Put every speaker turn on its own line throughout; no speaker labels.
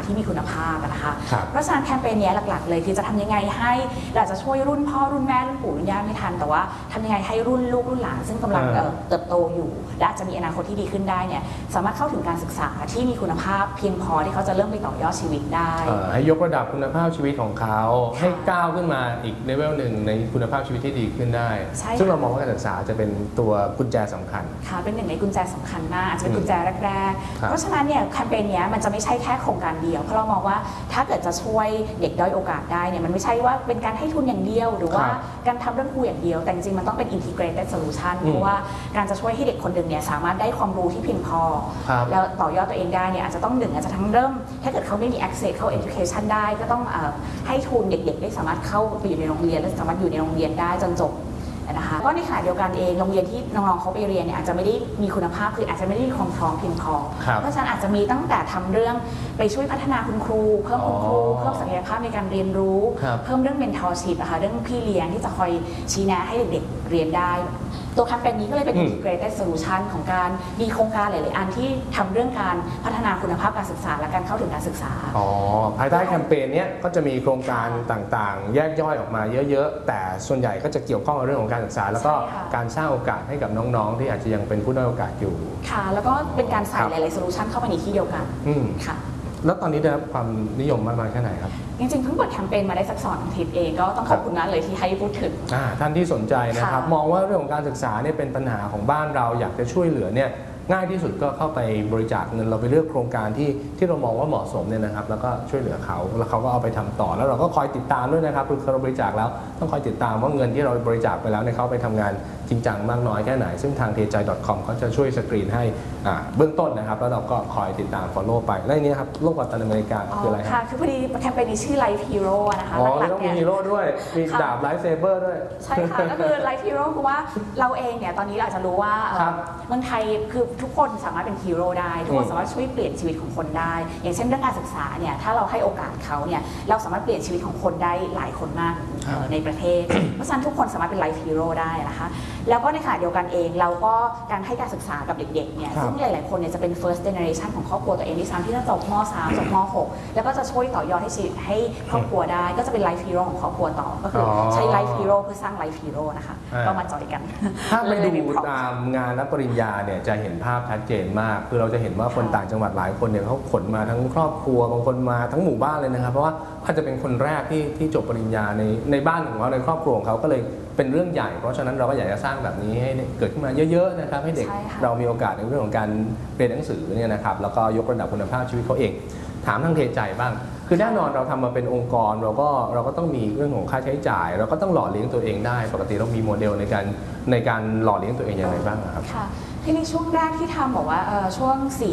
ที่มีคุณภาพนะคะเพราะฉะนั้นแคมเปญนี้หลักๆเลยคือจะทำยังไงให้เราจะช่วยรุ่นพ่อรุ่นแม่รุ่นปู่รุ่นย่าไม่ทันแต่ว่าทำยังไงให้รุ่นลูกรุ่นหลานซึ่งกำลังเติบโตอยู่และอาจจะมีอนาคตที่ดีขึ้นได้เนี่ยสามารถเข้าถึงการศึกษาที่มีคุณภาพเพียงพอที่เขาจะเริ่มไปต่อยอดชีวิตได้
ให้ยกระดับคุณภาพชีวิตของเขาให้ก้าวขึ้นมาอีกเลเวลหนึ่งในคุณภาพชีวิตที่ดีขึ้นได้ซึ่งเรามองว่าการศึกษาจะเป็นตัวกุญแจสำคัญ
ค่ะเป็นหนึ่งในกุญแจสำคัญมากอาจจะเป็นกุญแจแรกๆเพราะฉะนั้นเนี่ยแคมเปญนี้มันจะไม่ใช่แค่โครงการเดียวเพราะเรามองว่าถ้าเกิดจะช่วยเด็กด้อยโอกาสได้เนี่ยมันไม่ใช่ว่าเป็นการให้ทุนอย่างเดียวหรือว่าการทำเรื่องครูอย่างเดียวแต่จริงๆมันต้องเป็น integrated solution เพราะว่าการจะช่วยให้เด็กคนหนึ่งเนี่ยสามารถได้ความรู้ที่เพียงพอแล้วต่อยอดตัวเองได้เนี่ยอาจจะต้องอาจจะทั้งเริ่มถ้าเกิดเขาไม่มี access เข้า education ได้ก็ต้องให้ทุนเด็กๆได้สามารถเข้าไปอยู่ในโรงเรียนและสามารถอยู่ในโรงเรียนได้จนจบนะคะก็ในขณะเดียวกันเองโรงเรียนที่น้องๆเขาไปเรียนเนี่ยอาจจะไม่ได้มีคุณภาพคืออาจจะไม่ได้มีความพร้อมเพียงพอเพราะฉะนั้นอาจจะมีตั้งแต่ทำเรื่องไปช่วยพัฒนาคุณครูเพิ่มคุณครูเพิ่มศักยภาพในการเรียนรู้เพิ่มเรื่อง mentorship นะคะเรื่องพี่เลี้ยงที่จะคอยชี้แนะให้เด็กๆเรียนได้ตัวแคมเปญนี้ก็เลยเป็น integrated solution ของการมีโครงการหลายๆอันที่ทำเรื่องการพัฒนาคุณภาพการศึกษาและการเข้าถึงการศึกษา
ภายใต้แคมเปญนี้ก็จะมีโครงการต่างๆแยกย่อยออกมาเยอะๆแต่ส่วนใหญ่ก็จะเกี่ยวข้องกับเรื่องของการศึกษาแล้วก็การสร้างโอกาสให้กับน้องๆที่อาจจะยังเป็นผู้ด้อยโอกาสอยู่
ค่ะแล้วก็เป็นการใส่หลายๆ solution เข้าไปในที่เดียวกันค่ะ
แล้วตอนนี้ได้รับความนิยมมากน้อยแค่ไหนครับ
จริงๆเพิ่งเปิดแคมเปญมาได้สัก2 อาทิตย์เองก็ต้องขอบคุณนะเลยที่ให้พูดถึง
ท่านที่สนใจนะครับมองว่าเรื่องของการศึกษาเนี่ยเป็นปัญหาของบ้านเราอยากจะช่วยเหลือเนี่ยง่ายที่สุดก็เข้าไปบริจาคเงินเราไปเลือกโครงการที่เรามองว่าเหมาะสมเนี่ยนะครับแล้วก็ช่วยเหลือเขาแล้วเขาก็เอาไปทำต่อแล้วเราก็คอยติดตามด้วยนะครับคือเราบริจาคแล้วต้องคอยติดตามว่าเงินที่เราบริจาคไปแล้วเนี่ยเขาไปทำงานจริงจังมากน้อยแค่ไหนซึ่งทาง thai.com เขาจะช่วยสกรีนให้เบื้องต้นนะครับแล้วเราก็คอยติดตาม follow ไปและนี้ครับโลกกัปตันอเมริกาคืออะไร
ค่ะคือพอดีแคมเปญนี้ชื่อ Life Hero นะคะ
ต้องมีฮีโร่ด้วยมีดาบ Life Saber ด้วย
ใช่ค่ะก็คือ Life Hero คือว่าเราเองเนี่ยตอนนี้อาจจะรู้ว่าเมืองไทยคือทุกคนสามารถเป็นฮีโร่ได้ทุกคนสามารถช่วยเปลี่ยนชีวิตของคนได้อย่างเช่นเรื่องการศึกษาเนี่ยถ้าเราให้โอกาสเขาเนี่ยเราสามารถเปลี่ยนชีวิตของคนได้หลายคนมากในประเทศเพราะฉะนั้นทุกคนสามารถเป็น Life Hero ได้นะคะแล้วก็ในขณะเดียวกันเองเราก็การให้การศึกษากับเด็กๆเนี่ยซึ่งหลายๆคนเนี่ยจะเป็น first generation ของครอบครัวตัวเองที่ซ้ำที่จะจบม.3 จบม.6 แล้วก็จะช่วยต่อยอดให้ครอบครัวได้ก็จะเป็น Life Hero ของครอบครัวต่อก็คือใช้ Life Hero เพื่อสร้าง Life Hero นะคะก็มาจอยกัน
ถ้าไปดูตามงานรับปริญญาเนี่ยจะเห็นภาพชัดเจนมากคือเราจะเห็นว่าคนต่างจังหวัดหลายคนเนี่ยเขาขนมาทั้งครอบครัวบางคนมาทั้งหมู่บ้านเลยนะครับเพราะว่าอาจจะเป็นคนแรกที่จบปริญญาในบ้านของเขาในครอบครัวของเขาก็เลยเป็นเรื่องใหญ่เพราะฉะนั้นเราก็อยากจะสร้างแบบนี้ให้เกิดขึ้นมาเยอะๆนะครับให้เด็กเรามีโอกาสในเรื่องของการเรียนหนังสือเนี่ยนะครับแล้วก็ยกระดับคุณภาพชีวิตเขาเองถามทางเทใจบ้างคือแน่นอนเราทำมาเป็นองค์กรเราก็ต้องมีเรื่องของค่าใช้จ่ายเราก็ต้องหล่อเลี้ยงตัวเองได้ปกติเรามีโมเดลในการหล่อเลี้ยงตัวเองอย่างไรบ้างครับ
ค่ะที่ในช่วงแรกที่ทำบอกว่าช่วง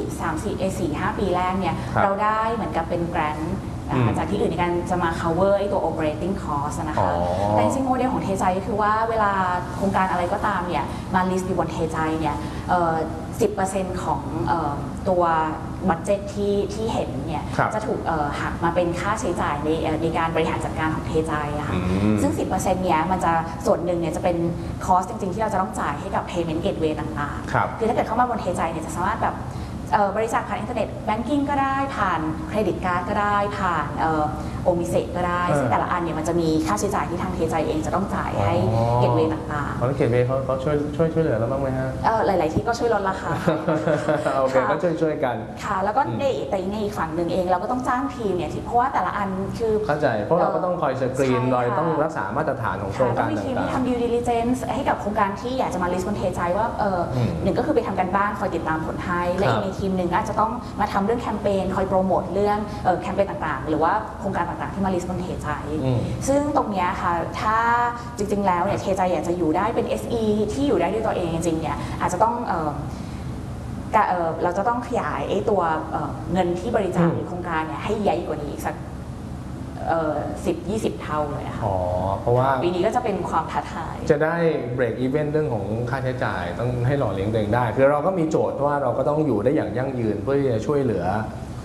4-5 ปีแรกเนี่ยเราได้เหมือนกับเป็นแกรนด์จากที่อื่นในการจะมา cover ไอ้ตัว operating cost นะคะแต่จริงๆโมเดลของเทใจก็คือว่าเวลาโครงการอะไรก็ตามเนี่ยมา list อยู่บนเทใจเนี่ย10% ของตัวบัดเจ็ตที่เห็นเนี่ยจะถูกหักมาเป็นค่าใช้จ่ายในการบริหารจัดการของเทใจอะค่ะซึ่ง 10% เนี้ยมันจะส่วนหนึ่งเนี่ยจะเป็นคอสจริงๆที่เราจะต้องจ่ายให้กับ payment gateway ต่างๆคือถ้าเกิดเข้ามาบนเทใจเนี่ยจะสามารถแบบบริจาคผ่านอินเทอร์เน็ตแบงกิ้งก็ได้ผ่านเครดิตการ์ดก็ได้ผ่านโอมิเซก็ได้ซึ่งแต่ละอันเนี่ยมันจะมีค่าใช้จ่ายที่ทางเทใจเองจะต้องจ่ายให้เกตเวย์ต่างๆ
เกตเวย์เขาช่วยเหลือเราบ้างไหมฮะ
หลายๆที่ก็ช่วยลดราคา
โอเคก็ช่วยกัน
ค่ะแล้วก็แต่ในอีกฝั่งหนึ่งเองเราก็ต้องจ้างทีมเนี่ยเพราะว่าแต่ละอันคือ
เข้าใจเพราะเราก็ต้องคอยสกรีนเราต้องรักษามาตรฐานของโครงการ
ต่างๆต้องมีทีมที่ทำ due diligence ให้กับโครงการที่อยากจะมา list บนเทใจว่าหนึ่งก็คือไปทำกันบ้านคอยติดตามผลให้และอีกในทีมหนึ่งอาจจะต้องมาทำเรื่องแคมเปญคอยโปรโมทเรื่องแคมเปญต่างๆหรือว่าโครงการต่างๆที่มาลิสต์บนเทใจซึ่งตรงนี้ค่ะถ้าจริงๆแล้วเนี่ยเทใจอยากจะอยู่ได้เป็น SE ที่อยู่ได้ด้วยตัวเองจริงๆเนี่ยอาจจะต้องเราจะต้องขยายตัวเงินที่บริจาคหรือโครงการเนี่ยให้ใหญ่กว่านี้อีกสัก10-20 เท่าเลยค่ะ
เพราะว่า
ปีนี้ก็จะเป็นความท้าทาย
จะได้เบรกอีเวนต์เรื่องของค่าใช้จ่ายต้องให้หล่อเลี้ยงตัวเองได้คือเราก็มีโจทย์ว่าเราก็ต้องอยู่ได้อย่างยั่งยืนเพื่อที่จะช่วยเหลือ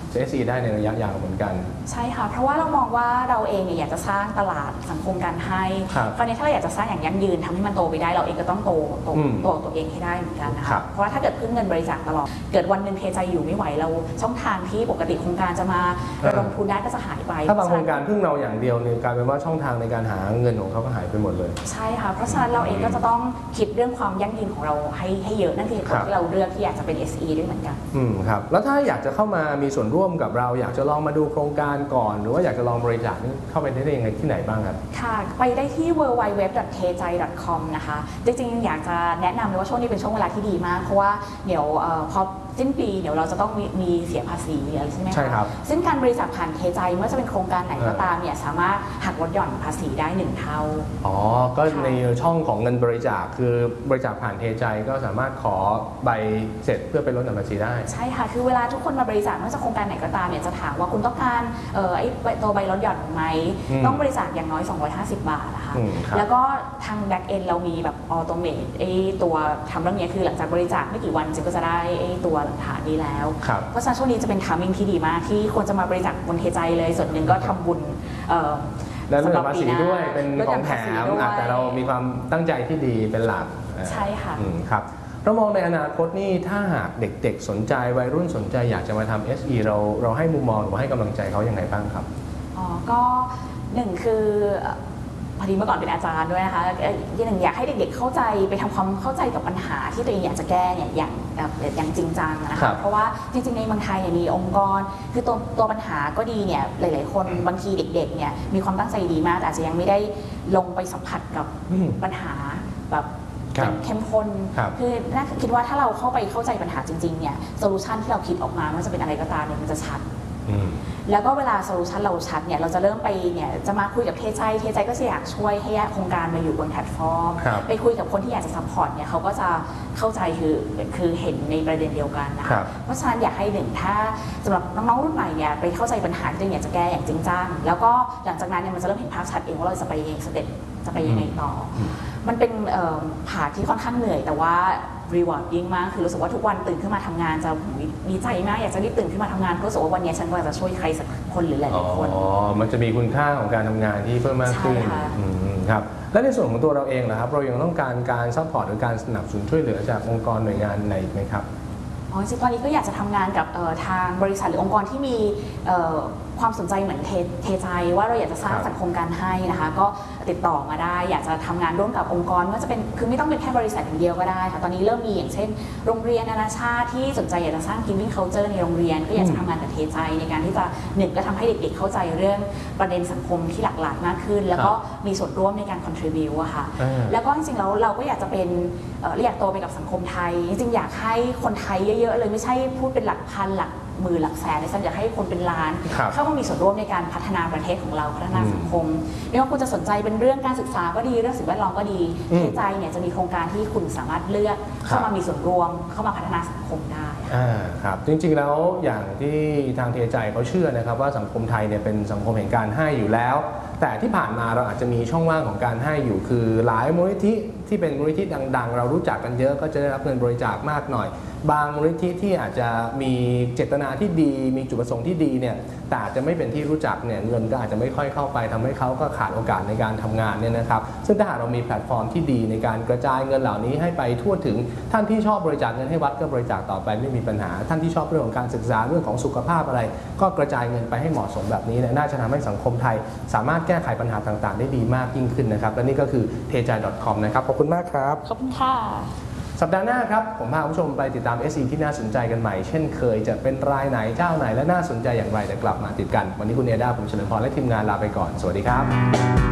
SE ได้ในระยะยาวเหมือนกัน
ใช่ค่ะเพราะว่าเรามองว่าเราเองเนี่ยอยากจะสร้างตลาดสังคมการให้ตอนนี้ถ้าเราอยากจะสร้างอย่างยั่งยืนทำให้มันโตไปได้เราเองก็ต้องโตตัวเองให้ได้เหมือนกันนะคะเพราะว่าถ้าเกิดพึ่งเงินบริจาคตลอดเกิดวันหนึ่งเทใจอยู่ไม่ไหวเราช่องทางที่ปกติโครงการจะมาลงทุนได้ก็จะหายไป
ถ้าบางโครงการพึ่งเราอย่างเดียวเนี่ยกลายเป็นว่าช่องทางในการหาเงินของเขาก็หายไปหมดเลย
ใช่ค่ะเพราะฉะนั้นเราเองก็จะต้องคิดเรื่องความยั่งยืนของเราให้เยอะนั่นคือเหตุผลที่เราเลือกที่อยากจะเป็น SE ด้วยเหมือนกัน
ครับแล้วถ้าอยากจะเข้ามามีส่วนร่วมกับเราอยากจะลองมาดูโครงการก่อนหรือว่าอยากจะลองบริจาคนี่เข้าไปได้ยังไงที่ไหนบ้างครับ
ค่ะไปได้ที่ www.tejai.com นะคะจริงๆอยากจะแนะนำเลยว่าช่วงนี้เป็นช่วงเวลาที่ดีมากเพราะว่าเดี๋ยวพอสิ้นปีเดี๋ยวเราจะต้องมีเสียภาษีอะไรใช่ไหมคะ
ใช่ครับ
ซึ่งการบริจาคผ่านเทใจเมื่อจะเป็นโครงการไหนก็ตามเนี่ยสามารถหักลดหย่อนภาษีได้1 เท่า
ก็ในช่องของเงินบริจาคคือบริจาคผ่านเทใจก็สามารถขอใบเสร็จเพื่อไปลดหย่อนภาษีได้
ใช่ค่ะคือเวลาทุกคนมาบริจาคไม่ว่าจะโครงการไหนก็ตามเนี่ยจะถามว่าคุณต้องการตัวใบลดหย่อนไหมต้องบริจาคอย่างน้อย250 บาทนะคะแล้วก็ทางแบ็กเอนเรามีแบบออโตเมตตัวทำเรื่องนี้คือหลังจากบริจาคไม่กี่วันก็จะได้ตัวหลักฐานนี้แล้วเพราะฉะนั้นช่วงนี้จะเป็นทามมิ่งที่ดีมากที่ควรจะมาบริจาคบนเทใจเลยส่วนหนึ่งก็ทำบุญ
และลดหย่อนภาษีด้วยเป็นของแถมแต่เรามีความตั้งใจที่ดีเป็นหลัก
ใช่ค่ะ
ครับเรามองในอนาคตนี่ถ้าหากเด็กๆสนใจวัยรุ่นสนใจอยากจะมาทำ SE เราให้มุมมองหรือให้กำลังใจเขาอย่างไรบ้างครับ
ก็หนึ่งคือพอดีเมื่อก่อนเป็นอาจารย์ด้วยนะคะที่หนึ่งอยากให้เด็กๆเข้าใจไปทำความเข้าใจกับปัญหาที่ตัวเองอยากจะแก้เนี่ยอย่างจริงจังนะคะเพราะว่าจริงๆในเมืองไทยเนี่ยมีองค์กรคือตัวปัญหาก็ดีเนี่ยหลายๆคนบางทีเด็กๆเนี่ยมีความตั้งใจดีมากแต่อาจจะยังไม่ได้ลงไปสัมผัสกับปัญหาแบบเข้มข้นคือน่าคิดว่าถ้าเราเข้าไปเข้าใจปัญหาจริงๆเนี่ยโซลูชันที่เราคิดออกมาไม่ว่าจะเป็นอะไรก็ตามเนี่ยมันจะชัดแล้วก็เวลาโซลูชันเราชัดเนี่ยเราจะเริ่มไปเนี่ยจะมาคุยกับเทใจก็จะอยากช่วยให้โครงการมาอยู่บนแพลตฟอร์มไปคุยกับคนที่อยากจะซัพพอร์ตเนี่ยเขาก็จะเข้าใจคือเห็นในประเด็นเดียวกันนะคะเพราะฉะนั้นอยากให้หนึ่งถ้าสำหรับน้องๆรุ่นใหม่เนี่ยไปเข้าใจปัญหาที่ตัวเองอยากจะแก้อย่างจริงจังแล้วก็หลังจากนั้นเนี่ยมันจะเริ่มเห็นภาพชัดเองว่าเราจะไปสเต็ปจะไปยังไงต่อมันเป็นผ่าที่ค่อนข้างเหนื่อยแต่ว่ารีวอร์ดยิ่งมากคือรู้สึกว่าทุกวันตื่นขึ้นมาทำงานจะดีใจมากอยากจะรีบตื่นขึ้นมาทำงานเพราะรู้สึกว่าวันนี้ฉันก็จะช่วยใครสักคนหรือหลายๆคน
มันจะมีคุณค่าของการทำงานที่เพิ่มมากขึ้นครับและในส่วนของตัวเราเองนะครับเรายังต้องการซัพพอร์ตหรือการสนับสนุนช่วยเหลือจากองค์กรหน่วยงานไหนไหมครับ
จริงตอนนี้ก็อยากจะทำงานกับทางบริษัทหรือองค์กรที่มีความสนใจเหมือนเทใจว่าเราอยากจะสร้างสังคมการให้นะคะก็ติดต่อมาได้อยากจะทำงานร่วมกับองค์กรว่าจะเป็นคือไม่ต้องเป็นแค่บริษัทอย่างเดียวก็ได้ค่ะตอนนี้เริ่มมีอย่างเช่นโรงเรียนนานาชาติที่สนใจอยากจะสร้าง Giving Culture ในโรงเรียนก็อยากจะทำงานกับเทใจในการที่จะหนึ่งก็ทำให้เด็กๆเข้าใจเรื่องประเด็นสังคมที่หลากหลายมากขึ้นแล้วก็มีส่วนร่วมในการ contribute อะค่ะแล้วก็จริงๆแล้วเราก็อยากจะเป็นอยากโตไปกับสังคมไทยจริงๆอยากให้คนไทยเยอะๆเลยไม่ใช่พูดเป็นหลักพันหลักหมื่นหลักแสนในฉันอยากให้คนเป็นล้านเข้ามามีส่วนร่วมในการพัฒนาประเทศของเราพัฒนาสังคมไม่ว่าคุณจะสนใจเป็นเรื่องการศึกษาก็ดีเรื่องสิ่งแวดล้อมก็ดีเทใจเนี่ยจะมีโครงการที่คุณสามารถเลือกเข้ามามีส่วนร่วมเข้ามาพัฒนาสังคมได้
ครับจริงๆแล้วอย่างที่ทางเทใจเขาเชื่อนะครับว่าสังคมไทยเนี่ยเป็นสังคมแห่งการให้อยู่แล้วแต่ที่ผ่านมาเราอาจจะมีช่องว่างของการให้อยู่คือหลายมูลนิธิที่เป็นมูลนิธิดังๆเรารู้จักกันเยอะก็จะได้รับเงินบริจาคมากหน่อยบางมูลนิธิที่อาจจะมีเจตนาที่ดีมีจุดประสงค์ที่ดีเนี่ยแต่อาจจะไม่เป็นที่รู้จักเนี่ยเงินก็อาจจะไม่ค่อยเข้าไปทำให้เขาก็ขาดโอกาสในการทำงานเนี่ยนะครับซึ่งถ้าหากเรามีแพลตฟอร์มที่ดีในการกระจายเงินเหล่านี้ให้ไปทั่วถึงท่านที่ชอบบริจาคเงินให้วัดก็บริจาคต่อไปไม่มีปัญหาท่านที่ชอบเรื่องของการศึกษาเรื่องของสุขภาพอะไรก็กระจายเงินไปให้เหมาะสมแบบนี้เนี่ยน่าจะทำให้สังคมไทยสามารถแก้ไขปัญหาต่างๆได้ดีมากยิ่งขึ้นนะครับและนี่ก็คือ tejai.com นะครับขอบคุณมากครับ
ขอบคุณค่ะ
สัปดาห์หน้าครับผมพาคุณผู้ชมไปติดตาม SE ที่น่าสนใจกันใหม่เช่นเคยจะเป็นรายไหนเจ้าไหนและน่าสนใจอย่างไรจะกลับมาติดกันวันนี้คุณเอด้าผมเฉลิมพรและทีมงานลาไปก่อนสวัสดีครับ